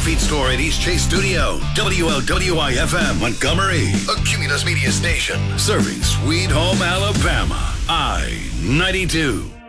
Feed Store at East Chase Studio. WLWI-FM, Montgomery. A Cumulus Media Station. Serving Sweet Home, Alabama. I-92.